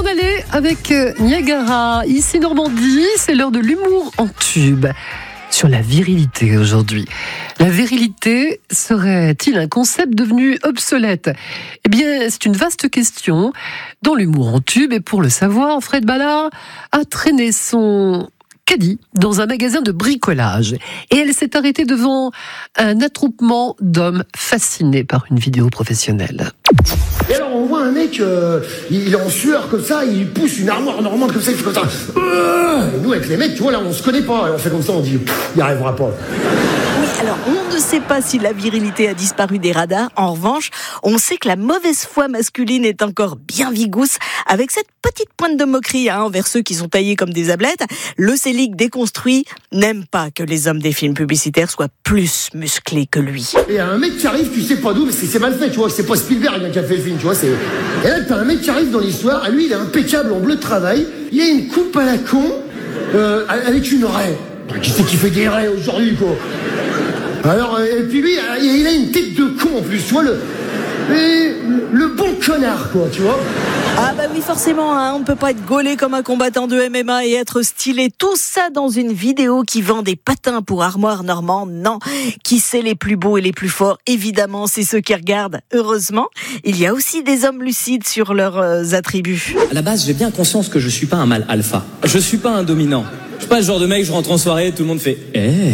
aller avec Niagara. Ici Normandie, c'est l'heure de l'humour en tube. Sur la virilité aujourd'hui. La virilité serait-il un concept devenu obsolète ? Eh bien, c'est une vaste question dans l'humour en tube. Et pour le savoir, Fred Ballard a traîné son caddie dans un magasin de bricolage. Et elle s'est arrêtée devant un attroupement d'hommes fascinés par une vidéo professionnelle. Et alors on voit un mec, il est en sueur comme ça, il pousse une armoire normande comme ça, il fait comme ça. Et nous avec les mecs, tu vois là, on se connaît pas, et on fait comme ça, on dit, il arrivera pas. Oui, alors on ne sait pas si la virilité a disparu des radars. En revanche, on sait que la mauvaise foi masculine est encore bien vigousse, avec cette petite pointe de moquerie envers ceux qui sont taillés comme des ablettes. Le Célic déconstruit n'aime pas que les hommes des films publicitaires soient plus musclés que lui. Et y a un mec qui arrive, tu sais pas d'où, parce que c'est mal fait, tu vois, c'est pas Spielberg qui a fait le film, tu vois, c'est... Et là, t'as un mec qui arrive dans l'histoire, lui, il est impeccable en bleu de travail, il a une coupe à la con, avec une raie. Qui c'est qui fait des raies aujourd'hui, quoi? Alors, et puis lui, il a une tête de con en plus, tu vois, le bon connard, quoi, tu vois. Ah bah oui, forcément, hein, on ne peut pas être gaulé comme un combattant de MMA et être stylé. Tout ça dans une vidéo qui vend des patins pour armoire normande. Non, qui c'est les plus beaux et les plus forts? Évidemment, c'est ceux qui regardent. Heureusement, il y a aussi des hommes lucides sur leurs attributs. À la base, j'ai bien conscience que je suis pas un mâle alpha. Je suis pas un dominant. Je suis pas le genre de mec, je rentre en soirée, tout le monde fait «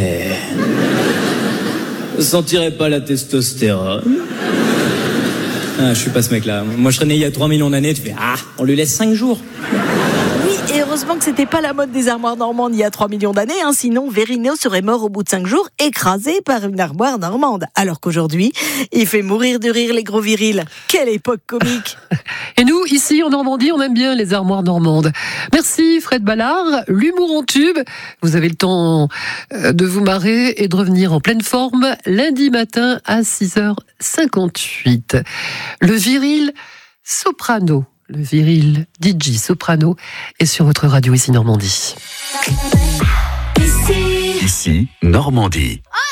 Je sentirais pas la testostérone ?» Ah, je suis pas ce mec-là. Moi, je serais né il y a 3 millions d'années, tu fais « Ah, on lui laisse 5 jours !» Et heureusement que c'était pas la mode des armoires normandes il y a 3 millions d'années, hein, sinon Verino serait mort au bout de 5 jours, écrasé par une armoire normande. Alors qu'aujourd'hui, il fait mourir de rire les gros virils. Quelle époque comique! Et nous, ici en Normandie, on aime bien les armoires normandes. Merci Fred Ballard, l'humour en tube. Vous avez le temps de vous marrer et de revenir en pleine forme lundi matin à 6h58. Le viril soprano. Le viril DJ Soprano est sur votre radio ici Normandie. Ici Normandie.